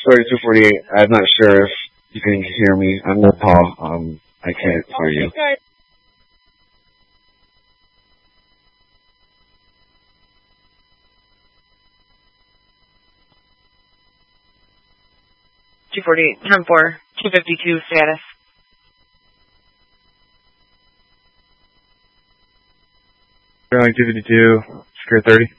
Sorry, 248. I'm not sure if you can hear me. I'm not Paul. I can't hear you. Okay. 248, 10-4, 252 status. Sterling 252, Secure 30.